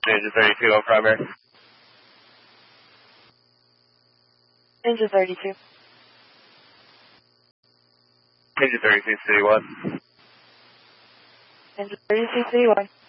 Ninja 32 on primary. Ninja 32. Ninja 32, City 1. Ninja 32, City 1.